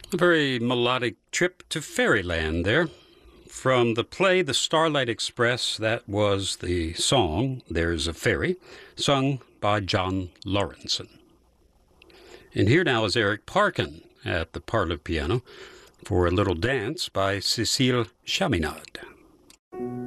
A very melodic trip to fairyland there. From the play The Starlight Express, that was the song, There's a Fairy, sung by John Lawrenson. And here now is Eric Parkin at the parlor piano for a little dance by Cécile Chaminade.